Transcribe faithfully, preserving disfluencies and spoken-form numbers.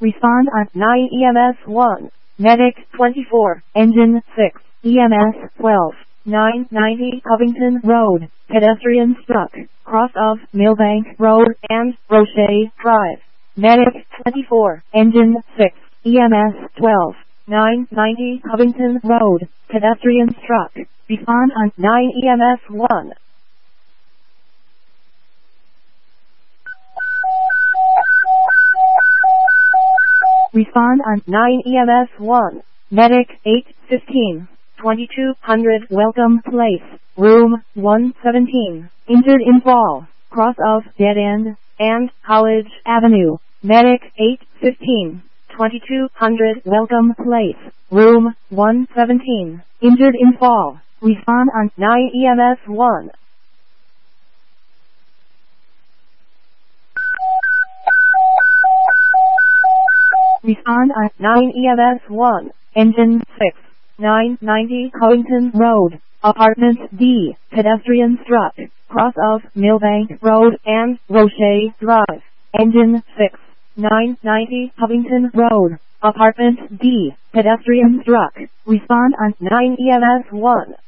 Respond on nine E M S one. Medic twenty-four. Engine six. E M S twelve. nine ninety Covington Road. Pedestrian struck. Cross of Millbank Road and Roche Drive. Medic twenty-four. Engine six. E M S twelve. nine ninety Covington Road. Pedestrian struck. Respond on nine E M S one. Respond on nine E M S one. Medic eight fifteen. twenty-two hundred Welcome Place. Room one seventeen. Injured in fall. Cross of Dead End and College Avenue. Medic eight fifteen. twenty-two hundred Welcome Place. Room one seventeen. Injured in fall. Respond on nine E M S one. Respond on nine E M S one. Engine six. nine ninety Covington Road. Apartment D. Pedestrian struck. Cross of Millbank Road and Roche Drive. Engine six. nine ninety Covington Road. Apartment D. Pedestrian struck. Respond on nine E M S one.